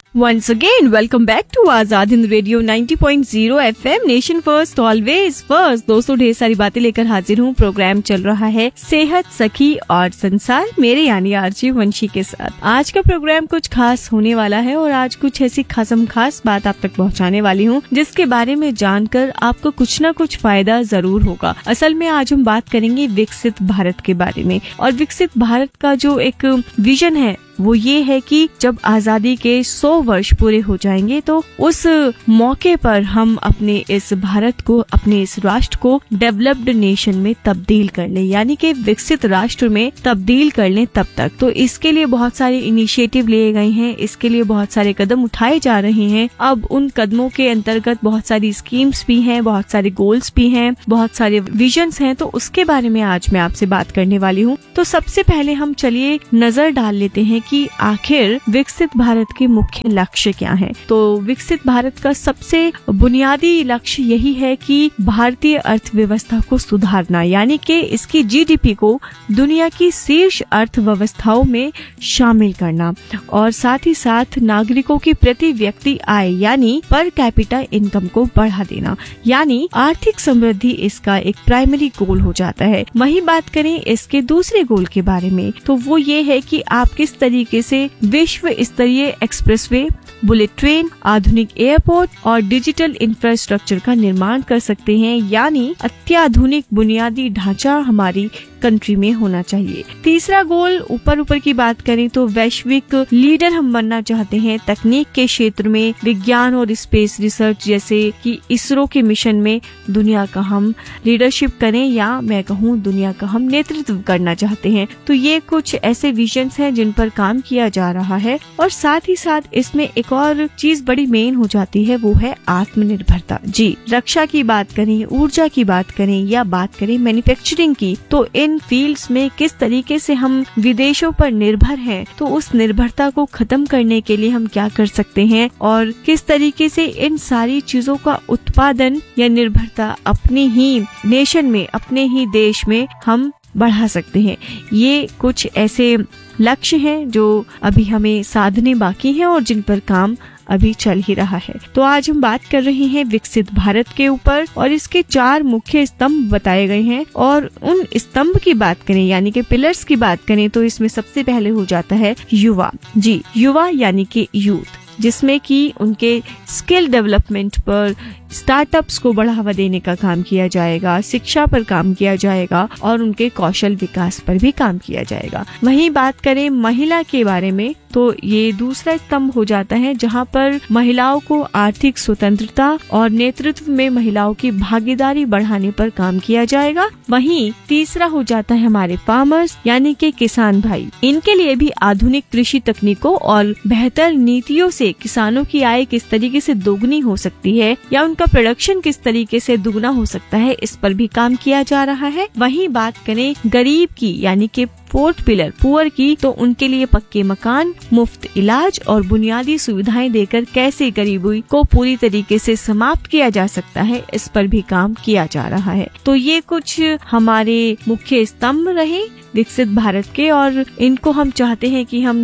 Once again, welcome back to Azad Hind radio 90.0 FM nation first always first. दोस्तों, ढेर सारी बातें लेकर हाजिर हूँ। प्रोग्राम चल रहा है सेहत, सखी और संसार, मेरे यानी आरजे वंशी के साथ। आज का प्रोग्राम कुछ खास होने वाला है और आज कुछ ऐसी खास बात आप तक पहुँचाने वाली हूँ जिसके बारे में जानकर आपको कुछ न कुछ फायदा जरूर होगा। असल में आज हम बात करेंगे विकसित भारत के बारे में। और विकसित भारत का जो एक विजन है वो ये है कि जब आजादी के 100 वर्ष पूरे हो जाएंगे तो उस मौके पर हम अपने इस भारत को, अपने इस राष्ट्र को डेवलप्ड नेशन में तब्दील कर लें, यानी कि विकसित राष्ट्र में तब्दील कर लें। तब तक तो इसके लिए बहुत सारे इनिशिएटिव लिए गए हैं, इसके लिए बहुत सारे कदम उठाए जा रहे हैं। अब उन कदमों के अंतर्गत बहुत सारी स्कीम्स भी हैं, बहुत सारे गोल्स भी हैं, बहुत सारे विजन्स हैं। तो उसके बारे में आज मैं आपसे बात करने वाली हूँ। तो सबसे पहले हम चलिए नजर डाल लेते हैं कि आखिर विकसित भारत के मुख्य लक्ष्य क्या हैं। तो विकसित भारत का सबसे बुनियादी लक्ष्य यही है कि भारतीय अर्थव्यवस्था को सुधारना, यानी कि इसकी जीडीपी को दुनिया की शीर्ष अर्थव्यवस्थाओं में शामिल करना और साथ ही साथ नागरिकों की प्रति व्यक्ति आय यानी पर कैपिटा इनकम को बढ़ा देना, यानी आर्थिक समृद्धि इसका एक प्राइमरी गोल हो जाता है। वहीं बात करें इसके दूसरे गोल के बारे में तो वो ये है कि आप किस तरीके से विश्व स्तरीय एक्सप्रेसवे, बुलेट ट्रेन, आधुनिक एयरपोर्ट और डिजिटल इंफ्रास्ट्रक्चर का निर्माण कर सकते हैं, यानी अत्याधुनिक बुनियादी ढांचा हमारी कंट्री में होना चाहिए। तीसरा गोल, ऊपर की बात करें तो वैश्विक लीडर हम बनना चाहते हैं तकनीक के क्षेत्र में, विज्ञान और स्पेस रिसर्च जैसे कि इसरो के मिशन में दुनिया का हम लीडरशिप करें, या मैं कहूँ दुनिया का हम नेतृत्व करना चाहते हैं। तो ये कुछ ऐसे विजन्स हैं जिन पर काम किया जा रहा है। और साथ ही साथ इसमें एक और चीज बड़ी मेन हो जाती है, वो है आत्मनिर्भरता। जी, रक्षा की बात करें, ऊर्जा की बात करें या बात करें मैन्युफैक्चरिंग की, तो इन फील्ड्स में किस तरीके से हम विदेशों पर निर्भर हैं, तो उस निर्भरता को खत्म करने के लिए हम क्या कर सकते हैं और किस तरीके से इन सारी चीजों का उत्पादन या निर्भरता अपने ही नेशन में, अपने ही देश में हम बढ़ा सकते हैं। ये कुछ ऐसे लक्ष्य हैं जो अभी हमें साधने बाकी हैं और जिन पर काम अभी चल ही रहा है। तो आज हम बात कर रहे हैं विकसित भारत के ऊपर और इसके 4 मुख्य स्तंभ बताए गए हैं। और उन स्तंभ की बात करें यानी कि पिलर्स की बात करें तो इसमें सबसे पहले हो जाता है युवा। जी, युवा यानी कि यूथ, जिसमें कि उनके स्किल डेवलपमेंट पर, स्टार्टअप्स को बढ़ावा देने का काम किया जाएगा, शिक्षा पर काम किया जाएगा और उनके कौशल विकास पर भी काम किया जाएगा। वहीं बात करें महिला के बारे में तो ये दूसरा स्तंभ हो जाता है जहां पर महिलाओं को आर्थिक स्वतंत्रता और नेतृत्व में महिलाओं की भागीदारी बढ़ाने पर काम किया जाएगा। वहीं तीसरा हो जाता है हमारे फार्मर्स यानी कि किसान भाई। इनके लिए भी आधुनिक कृषि तकनीकों और बेहतर नीतियों से किसानों की आय किस तरीके से दोगुनी हो सकती है या उनका प्रोडक्शन किस तरीके से दुगना हो सकता है, इस पर भी काम किया जा रहा है। वहीं बात करें गरीब की यानी कि 4th पिलर पुअर की, तो उनके लिए पक्के मकान, मुफ्त इलाज और बुनियादी सुविधाएं देकर कैसे गरीबी को पूरी तरीके से समाप्त किया जा सकता है, इस पर भी काम किया जा रहा है। तो ये कुछ हमारे मुख्य स्तंभ रहे विकसित भारत के और इनको हम चाहते हैं कि हम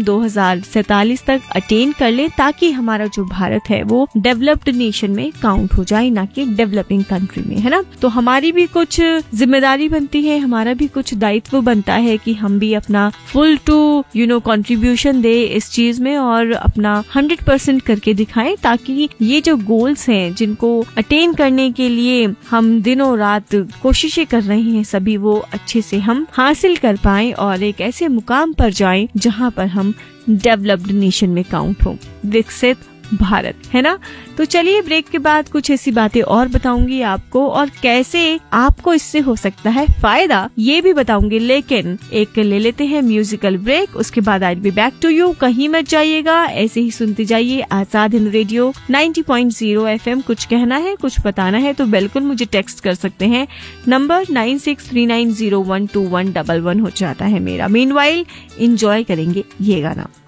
2047 तक अटेन कर लें ताकि हमारा जो भारत है वो डेवलप्ड नेशन में काउंट हो जाए, ना कि डेवलपिंग कंट्री में, है ना। तो हमारी भी कुछ जिम्मेदारी बनती है, हमारा भी कुछ दायित्व बनता है कि हम भी अपना फुल टू कंट्रीब्यूशन दे इस चीज में और अपना 100% करके दिखाएं ताकि ये जो गोल्स हैं जिनको अटेन करने के लिए हम दिनों रात कोशिशें कर रहे हैं सभी वो अच्छे से हम हासिल कर पाएं और एक ऐसे मुकाम पर जाएं जहां पर हम डेवलप्ड नेशन में काउंट हो, विकसित भारत, है ना। तो चलिए ब्रेक के बाद कुछ ऐसी बातें और बताऊंगी आपको और कैसे आपको इससे हो सकता है फायदा ये भी बताऊंगी, लेकिन एक ले लेते हैं म्यूजिकल ब्रेक। उसके बाद आई बी बैक टू यू। कहीं मत जाइएगा, ऐसे ही सुनते जाइए आजाद हिंद रेडियो 90.0 FM। कुछ कहना है, कुछ बताना है तो बिल्कुल मुझे टेक्स्ट कर सकते हैं। नंबर 9639012111 हो जाता है मेरा। मीनवाइल एंजॉय करेंगे ये गाना।